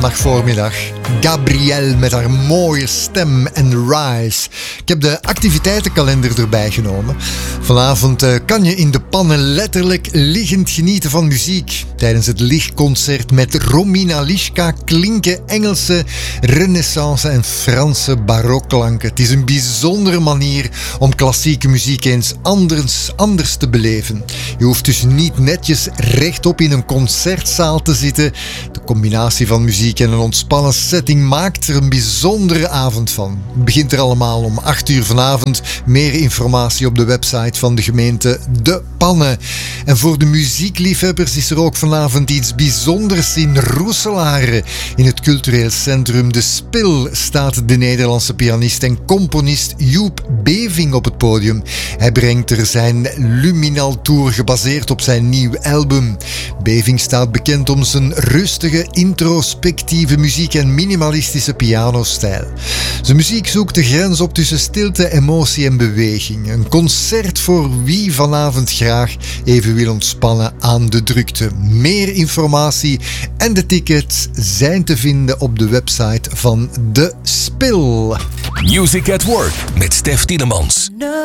Voormiddag. Gabrielle met haar mooie stem en Rise. Ik heb de activiteitenkalender erbij genomen. Vanavond kan je in de pannen letterlijk liggend genieten van muziek. Tijdens het lichtconcert met Romina Lischka klinken Engelse, renaissance en Franse barokklanken. Het is een bijzondere manier om klassieke muziek eens anders te beleven. Je hoeft dus niet netjes rechtop in een concertzaal te zitten. De combinatie van muziek en een ontspannen setting maakt er een bijzondere avond van. Het begint er allemaal om 8:00 vanavond. Meer informatie op de website van de gemeente De Pannen. En voor de muziekliefhebbers is er ook vanavond iets bijzonders in Roeselare. In het cultureel centrum De Spil staat de Nederlandse pianist en componist Joep Beving op het podium. Hij brengt er zijn Luminal Tour gebaseerd op zijn nieuw album. Beving staat bekend om zijn rustige, introspectieve muziek en minimalistische pianostijl. Zijn muziek zoekt de grens op tussen stilte, emotie en beweging. Een concert voor wie vanavond graag even wil ontspannen aan de drukte. Meer informatie en de tickets zijn te vinden op de website van De Spil. Music at Work met Stef Tielemans.